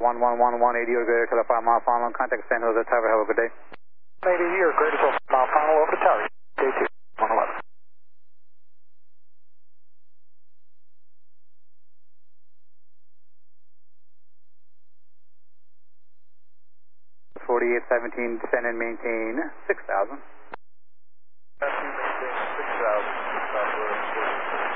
1111, 180 or greater to the 5 mile final. Contact San Jose Tower. Have a good day. 80 or greater to 5 mile final over to Tower. Day 2, 111. 4817, descend and maintain 6,000. Maintain 6,000.